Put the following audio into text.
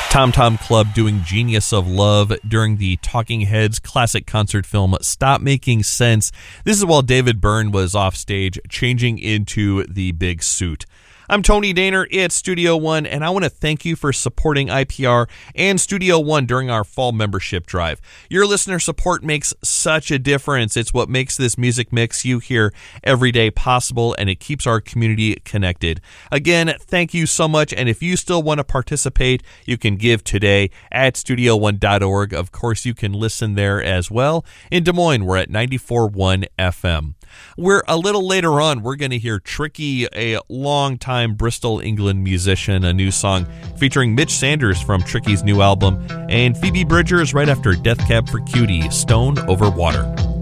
Tom Tom Club doing Genius of Love during the Talking Heads classic concert film Stop Making Sense. This is while David Byrne was off stage changing into the big suit. I'm Tony Daner, it's Studio One, and I want to thank you for supporting IPR and Studio One during our fall membership drive. Your listener support makes such a difference. It's what makes this music mix you hear every day possible, and it keeps our community connected. Again, thank you so much, and if you still want to participate, you can give today at studio1.org. Of course, you can listen there as well. In Des Moines, we're at 94.1 FM. We're a little later on, we're going to hear Tricky, a long-time Bristol, England musician, a new song featuring Mitch Sanders from Tricky's new album, and Phoebe Bridgers right after Death Cab for Cutie, Stone Over Water.